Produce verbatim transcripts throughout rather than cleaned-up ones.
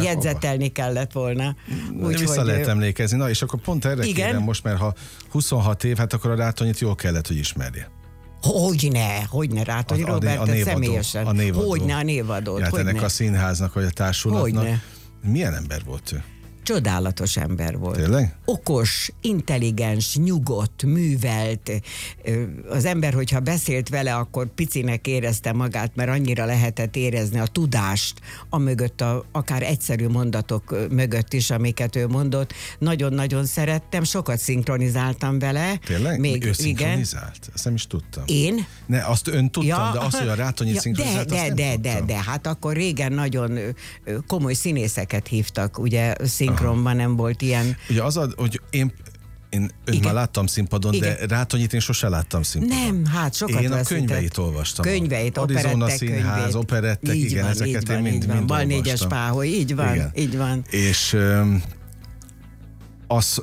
jegyzetelni kellett volna. Úgy, vissza hogy lehet emlékezni. Na és akkor pont erre igen? Kérem most, mert ha huszonhat év, hát akkor a Rátonyit jól kellett, hogy ismerje. Hogyne, hogyne Rátonyi Robertet személyesen. A névadó. Hogyne a névadót. Hát ennek a színháznak, vagy a társulatnak. Hogyne. Milyen ember volt ő? Csodálatos ember volt. Tényleg? Okos, intelligens, nyugodt, művelt. Az ember, hogyha beszélt vele, akkor picinek érezte magát, mert annyira lehetett érezni a tudást, amögött a, akár egyszerű mondatok mögött is, amiket ő mondott. Nagyon-nagyon szerettem, sokat szinkronizáltam vele. Tényleg? Még, ő szinkronizált? Ezt nem is tudtam. Én? Ne, azt ön tudtam, ja, de azt, hogy a Rátonyit ja, szinkronizált, de, azt de, nem de, de, de, hát akkor régen nagyon komoly színészeket hívtak, ugye szinkronban nem volt ilyen. Ugye az, a, hogy én Én önt már láttam színpadon, igen. de Rátonyit én sose láttam színpadon. Nem, hát sokat Én a veszített. Könyveit olvastam. Könyveit, Arizona operettek Színház, könyvét. operettek, így igen, van, ezeket van, én mind, mind Bal négyes olvastam. Páholy, így van, igen. így van. És um, az,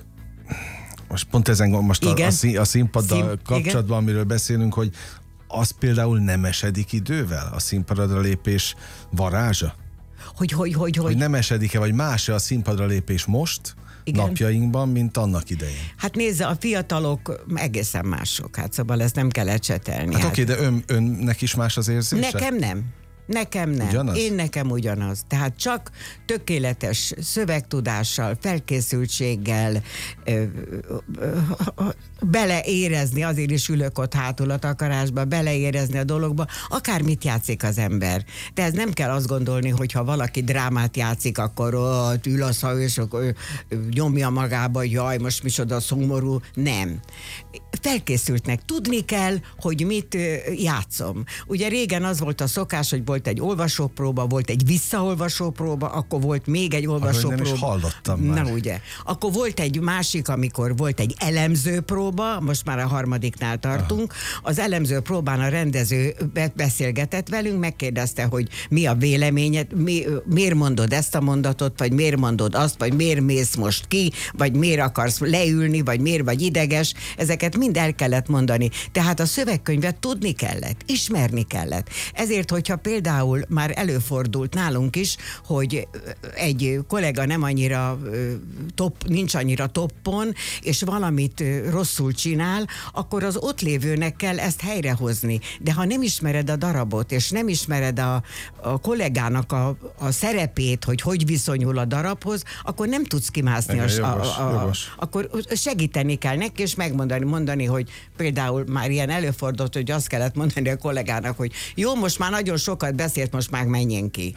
most pont ezen most a, a, szín, a színpaddal Szín, kapcsolatban, igen. amiről beszélünk, hogy az például nem esedik idővel, a színpadra lépés varázsa? Hogy, hogy, hogy, hogy. Hogy nem esedik-e, vagy más-e a színpadra lépés most, igen. napjainkban, mint annak idején? Hát nézze, a fiatalok egészen mások, hát szóval ezt nem kell ecsetelni. Hát, hát. oké, de ön, önnek is más az érzése? Nekem nem. Nekem nem. Ugyanaz? Én nekem ugyanaz. Tehát csak tökéletes szövegtudással, felkészültséggel ö, ö, ö, ö, beleérezni, azért is ülök ott hátul a takarásba, beleérezni a dologba, akármit játszik az ember. De ez nem kell azt gondolni, hogy ha valaki drámát játszik, akkor ott ül a szó, és akkor nyomja magába, jaj, most micsoda szomorú. Nem. Felkészültnek tudni kell, hogy mit ö, játszom. Ugye régen az volt a szokás, hogy volt egy olvasópróba, volt egy visszaolvasópróba, akkor volt még egy olvasópróba. Nem is hallottam már. Na ugye. Akkor volt egy másik, amikor volt egy elemző próba, most már a harmadiknál tartunk. Aha. Az elemző próbán a rendező beszélgetett velünk, megkérdezte, hogy mi a véleményed, mi, miért mondod ezt a mondatot, vagy miért mondod azt, vagy miért mész most ki, vagy miért akarsz leülni, vagy miért vagy ideges. Ezeket mind el kellett mondani. Tehát a szövegkönyvet tudni kellett, ismerni kellett. Ezért, hogyha például Például már előfordult nálunk is, hogy egy kollega nem annyira top, nincs annyira toppon, és valamit rosszul csinál, akkor az ott lévőnek kell ezt helyrehozni. De ha nem ismered a darabot, és nem ismered a, a kollégának a, a szerepét, hogy hogy viszonyul a darabhoz, akkor nem tudsz kimászni. Igen, a, jogos, a, a, jogos. Akkor segíteni kell neki, és megmondani, mondani, hogy például már ilyen előfordult, hogy azt kellett mondani a kollégának, hogy jó, most már nagyon sokat beszélt, most már menjen ki.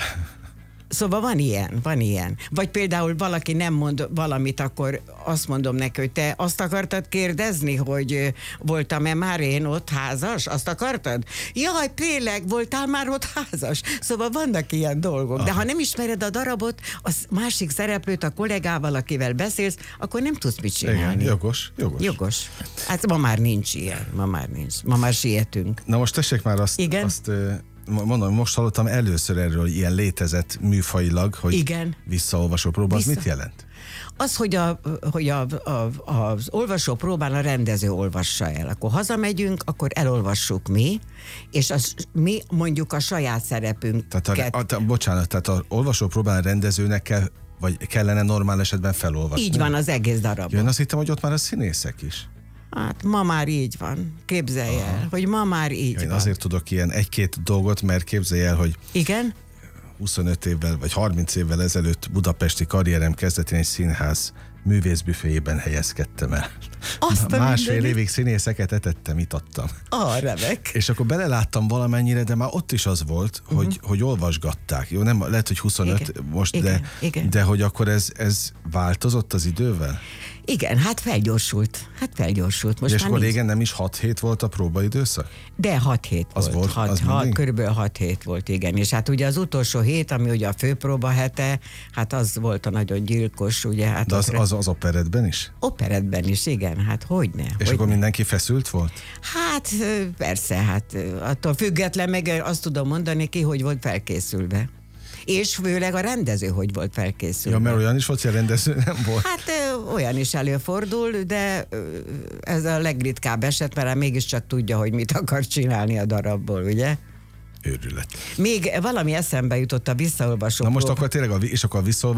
Szóval van ilyen, van ilyen. Vagy például valaki nem mond valamit, akkor azt mondom neki, hogy te azt akartad kérdezni, hogy voltam-e már én ott házas? Azt akartad? Jaj, tényleg, voltál már ott házas? Szóval vannak ilyen dolgok. De ha nem ismered a darabot, az másik szereplőt, a kollégával, akivel beszélsz, akkor nem tudsz mit csinálni. Igen, jogos, jogos. Jogos. Hát ma már nincs ilyen, ma már nincs. Ma már sietünk. Na most tessék már azt, igen? azt mondom, most hallottam először erről, hogy ilyen létezett műfajilag, hogy igen. visszaolvasó próba, az Vissza. mit jelent? Az, hogy, a, hogy a, a, az olvasó próbán a rendező olvassa el. Akkor hazamegyünk, akkor elolvassuk mi, és az, mi mondjuk a saját szerepünket. Tehát a, a, a, bocsánat, tehát az olvasó próbán a rendezőnek kell, vagy kellene normál esetben felolvasni. Így van az egész darabot. Én azt hittem, hogy ott már a színészek is. Hát ma már így van. Képzelj el, Aha. hogy ma már így ja, én van. azért tudok ilyen egy-két dolgot, mert képzelj el, hogy igen? huszonöt évvel vagy harminc évvel ezelőtt budapesti karrierem kezdetén egy színház művészbüféjében helyezkedtem el. Azt Másfél mindenit? évig színészeket etettem, itattam. Ah, remek. És akkor beleláttam valamennyire, de már ott is az volt, uh-huh. hogy, hogy olvasgatták. Jó, nem, lehet, hogy huszonöt igen. most, igen. De, igen. de hogy akkor ez, ez változott az idővel? Igen, hát felgyorsult. Hát felgyorsult. Most és már akkor nincs. régen nem is hat hét volt a próbaidőszak? De hat hét az volt. volt hat, az hat, körülbelül hat hét volt, igen. És hát ugye az utolsó hét, ami ugye a főpróba hete, hát az volt a nagyon gyilkos, ugye. Hát de az, re... az, az operetben is? Operetben is, igen. Hát hogyne. És hogyne. akkor mindenki feszült volt? Hát persze, hát attól független meg azt tudom mondani ki, hogy volt felkészülve. És főleg a rendező hogy volt felkészülve. Ja, mert olyan is volt, hogy a rendező nem volt. Hát ö, olyan is előfordul, de ö, ez a legritkább eset, mert mégiscsak tudja, hogy mit akar csinálni a darabból, ugye? Őrület. Még valami eszembe jutott a visszaolvasó. Na most akkor tényleg, a, és akkor a visszaolvasó